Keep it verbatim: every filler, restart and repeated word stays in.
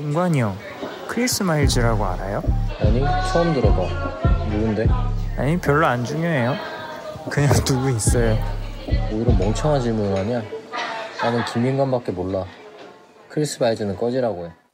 인관이 형, 크리스 마일즈라고 알아요? 아니, 처음 들어봐. 누군데? 아니, 별로 안 중요해요. 그냥 누구 있어요. 뭐 이런 멍청한 질문을 하냐? 나는 김인관밖에 몰라. 크리스 마일즈는 꺼지라고 해.